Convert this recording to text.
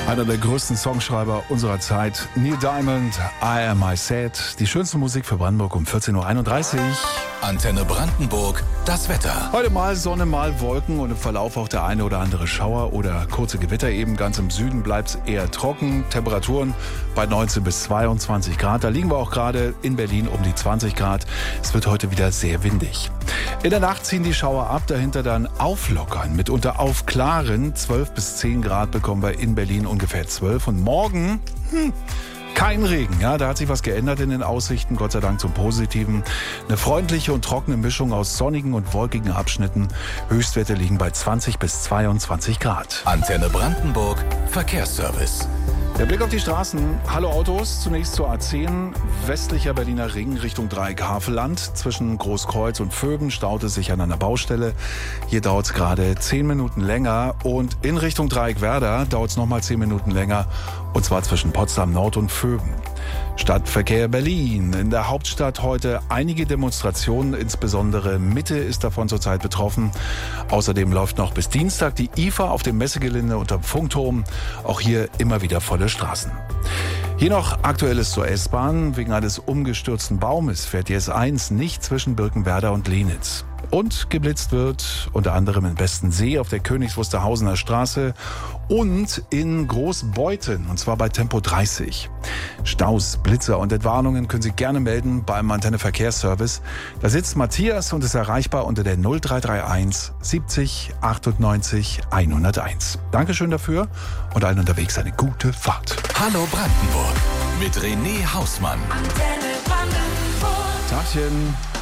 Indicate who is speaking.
Speaker 1: Einer der größten Songschreiber unserer Zeit, Neil Diamond, I Am I Sad. Die schönste Musik für Brandenburg um 14.31 Uhr.
Speaker 2: Antenne Brandenburg, das Wetter.
Speaker 1: Heute mal Sonne, mal Wolken und im Verlauf auch der eine oder andere Schauer oder kurze Gewitter eben. Ganz im Süden bleibt es eher trocken. Temperaturen bei 19 bis 22 Grad. Da liegen wir auch gerade in Berlin um die 20 Grad. Es wird heute wieder sehr windig. In der Nacht ziehen die Schauer ab, dahinter dann auflockern. Mitunter aufklaren. 12 bis 10 Grad bekommen wir in Berlin ungefähr 12. Und morgen, kein Regen, ja, da hat sich was geändert in den Aussichten, Gott sei Dank zum Positiven. Eine freundliche und trockene Mischung aus sonnigen und wolkigen Abschnitten. Höchstwerte liegen bei 20 bis 22 Grad.
Speaker 2: Antenne Brandenburg, Verkehrsservice.
Speaker 1: Der Blick auf die Straßen. Hallo Autos, zunächst zur A10, westlicher Berliner Ring Richtung Dreieck-Havelland. Zwischen Großkreuz und Vöben staut es sich an einer Baustelle. Hier dauert es gerade 10 Minuten länger. Und in Richtung Dreieck-Werder dauert es nochmal 10 Minuten länger. Und zwar zwischen Potsdam Nord und Vöben. Stadtverkehr Berlin. In der Hauptstadt heute einige Demonstrationen, insbesondere Mitte ist davon zurzeit betroffen. Außerdem läuft noch bis Dienstag die IFA auf dem Messegelände unterm Funkturm. Auch hier immer wieder volle Straßen. Hier noch Aktuelles zur S-Bahn. Wegen eines umgestürzten Baumes fährt die S1 nicht zwischen Birkenwerder und Lenitz. Und geblitzt wird unter anderem in Westensee auf der Königs Wusterhausener Straße und in Großbeuthen, und zwar bei Tempo 30. Staus, Blitzer und Entwarnungen können Sie gerne melden beim Antenne Verkehrsservice. Da sitzt Matthias und ist erreichbar unter der 0331 70 98 101. Dankeschön dafür und allen unterwegs eine gute Fahrt.
Speaker 2: Hallo Brandenburg mit René Hausmann.
Speaker 3: Antenne Brandenburg.
Speaker 1: Tagchen.